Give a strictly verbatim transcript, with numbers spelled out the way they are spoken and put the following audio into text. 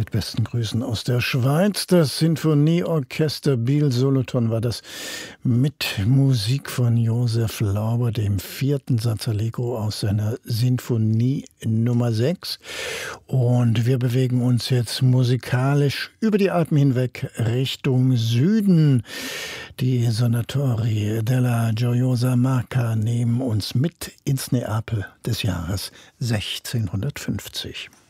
Mit besten Grüßen aus der Schweiz. Das Sinfonieorchester Biel-Solothurn war das mit Musik von Josef Lauber, dem vierten Satz Allegro aus seiner Sinfonie Nummer sechs. Und wir bewegen uns jetzt musikalisch über die Alpen hinweg Richtung Süden. Die Sonatori della Gioiosa Marca nehmen uns mit ins Neapel des Jahres sechzehnhundertfünfzig.